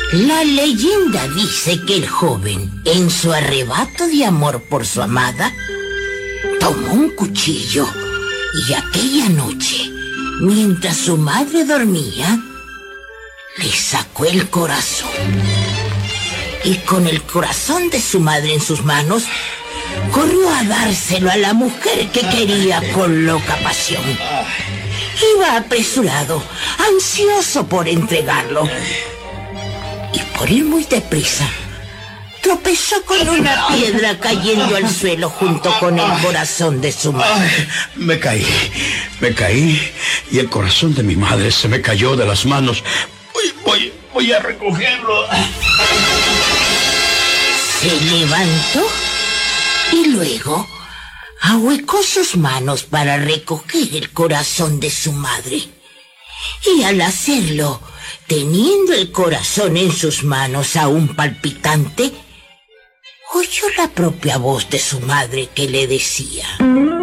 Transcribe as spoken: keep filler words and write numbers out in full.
La leyenda dice que el joven, en su arrebato de amor por su amada, tomó un cuchillo y aquella noche, mientras su madre dormía, le sacó el corazón. Y con el corazón de su madre en sus manos, corrió a dárselo a la mujer que quería con loca pasión. Iba apresurado, ansioso por entregarlo. Y por ir muy deprisa, tropezó con una piedra cayendo al suelo junto con el corazón de su madre. Ay, me caí, me caí y el corazón de mi madre se me cayó de las manos. Voy, voy, voy a recogerlo. Se levantó y luego ahuecó sus manos para recoger el corazón de su madre. Y al hacerlo, teniendo el corazón en sus manos aún palpitante, oyó la propia voz de su madre que le decía: